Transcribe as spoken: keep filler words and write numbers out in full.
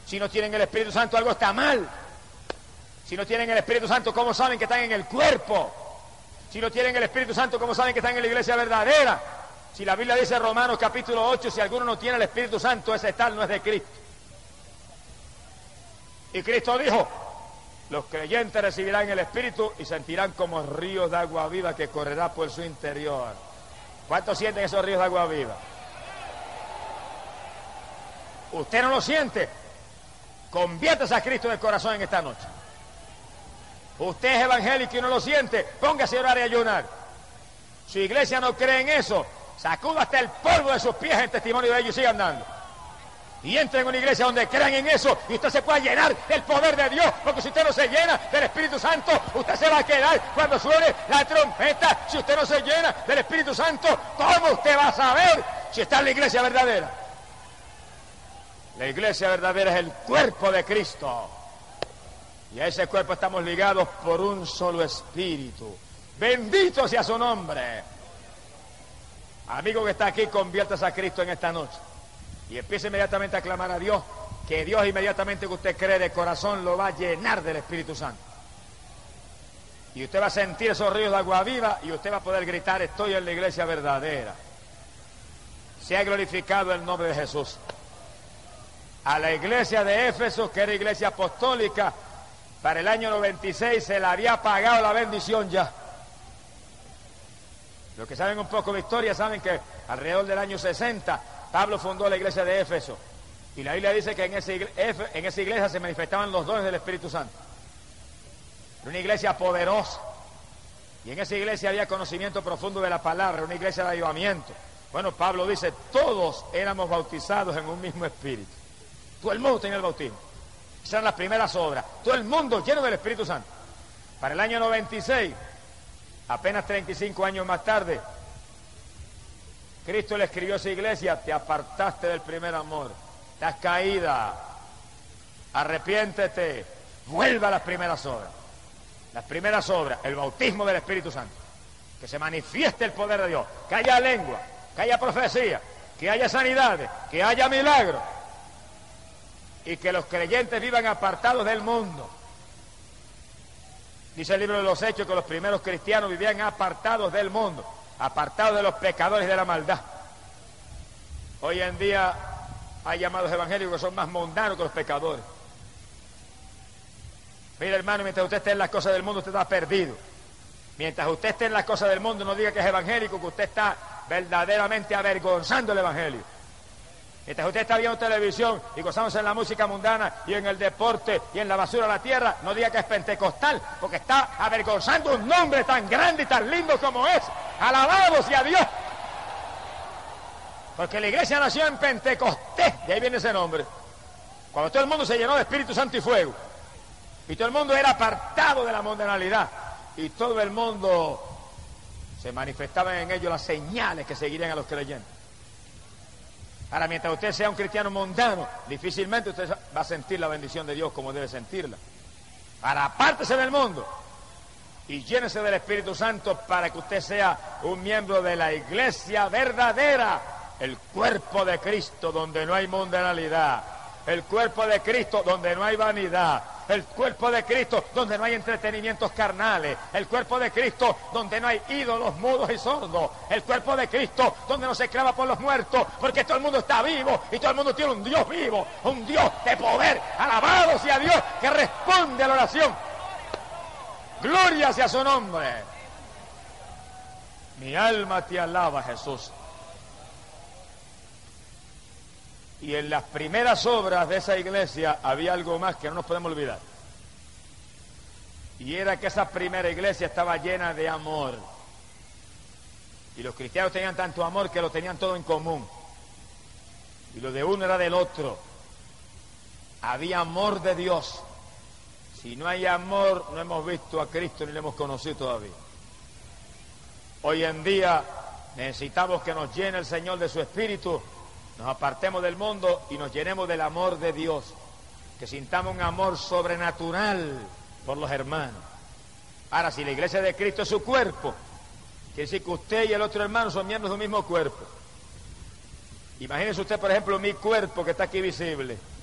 Si no tienen el Espíritu Santo, algo está mal. Si no tienen el Espíritu Santo, ¿cómo saben que están en el cuerpo? Si no tienen el Espíritu Santo, ¿cómo saben que están en la iglesia verdadera? Si la Biblia dice en Romanos capítulo ocho, si alguno no tiene el Espíritu Santo, ese tal no es de Cristo. Y Cristo dijo, los creyentes recibirán el Espíritu y sentirán como ríos de agua viva que correrá por su interior. ¿Cuántos sienten esos ríos de agua viva? ¿Usted no lo siente? Conviértase a Cristo de corazón en esta noche. Usted es evangélico y no lo siente, póngase a orar y ayunar. Su iglesia no cree en eso, sacuda hasta el polvo de sus pies en testimonio de ellos y siga andando. Y entre en una iglesia donde crean en eso y usted se pueda llenar del poder de Dios, porque si usted no se llena del Espíritu Santo, usted se va a quedar cuando suene la trompeta. Si usted no se llena del Espíritu Santo, ¿cómo usted va a saber si está en la iglesia verdadera? La iglesia verdadera es el cuerpo de Cristo. Y a ese cuerpo estamos ligados por un solo espíritu. Bendito sea su nombre. Amigo que está aquí, conviértase a Cristo en esta noche. Y empiece inmediatamente a clamar a Dios, que Dios inmediatamente que usted cree de corazón lo va a llenar del Espíritu Santo. Y usted va a sentir esos ríos de agua viva y usted va a poder gritar, estoy en la iglesia verdadera. Sea glorificado el nombre de Jesús. A la iglesia de Éfeso, que era iglesia apostólica, para el año noventa y seis se le había pagado la bendición ya. Los que saben un poco de historia saben que alrededor del año sesenta Pablo fundó la iglesia de Éfeso. Y la Biblia dice que en esa, iglesia, en esa iglesia se manifestaban los dones del Espíritu Santo. Era una iglesia poderosa. Y en esa iglesia había conocimiento profundo de la palabra, una iglesia de avivamiento. Bueno, Pablo dice, todos éramos bautizados en un mismo espíritu. Todo el mundo tenía el bautismo. Esas eran las primeras obras. Todo el mundo lleno del Espíritu Santo. Para el año noventa y seis, apenas treinta y cinco años más tarde, Cristo le escribió a esa iglesia, te apartaste del primer amor, estás caída, arrepiéntete, vuelva a las primeras obras. Las primeras obras, el bautismo del Espíritu Santo, que se manifieste el poder de Dios, que haya lengua, que haya profecía, que haya sanidades, que haya milagros, y que los creyentes vivan apartados del mundo. Dice el libro de los Hechos que los primeros cristianos vivían apartados del mundo, apartados de los pecadores y de la maldad. Hoy en día hay llamados evangélicos que son más mundanos que los pecadores. Mira, hermano, mientras usted esté en las cosas del mundo, usted está perdido. Mientras usted esté en las cosas del mundo, no diga que es evangélico, que usted está verdaderamente avergonzando el evangelio. Mientras usted está viendo televisión y gozándose en la música mundana y en el deporte y en la basura de la tierra, no diga que es pentecostal, porque está avergonzando un nombre tan grande y tan lindo como es. Alabado sea Dios. Porque la iglesia nació en Pentecostés, de ahí viene ese nombre. Cuando todo el mundo se llenó de Espíritu Santo y fuego. Y todo el mundo era apartado de la mundanalidad. Y todo el mundo se manifestaban en ellos las señales que seguirían a los creyentes. Ahora, mientras usted sea un cristiano mundano, difícilmente usted va a sentir la bendición de Dios como debe sentirla. Ahora, apártese del mundo y llénese del Espíritu Santo para que usted sea un miembro de la iglesia verdadera, el cuerpo de Cristo donde no hay mundanalidad, el cuerpo de Cristo donde no hay vanidad, el cuerpo de Cristo donde no hay entretenimientos carnales, el cuerpo de Cristo donde no hay ídolos mudos y sordos, el cuerpo de Cristo donde no se clama por los muertos, porque todo el mundo está vivo y todo el mundo tiene un Dios vivo, un Dios de poder. Alabado sea Dios que responde a la oración. Gloria sea su nombre. Mi alma te alaba, Jesús. Y en las primeras obras de esa iglesia había algo más que no nos podemos olvidar. Y era que esa primera iglesia estaba llena de amor. Y los cristianos tenían tanto amor que lo tenían todo en común. Y lo de uno era del otro. Había amor de Dios. Si no hay amor, no hemos visto a Cristo ni lo hemos conocido todavía. Hoy en día necesitamos que nos llene el Señor de su Espíritu, nos apartemos del mundo y nos llenemos del amor de Dios, que sintamos un amor sobrenatural por los hermanos. Ahora, si la iglesia de Cristo es su cuerpo, quiere decir que usted y el otro hermano son miembros de un mismo cuerpo. Imagínese usted, por ejemplo, mi cuerpo que está aquí visible.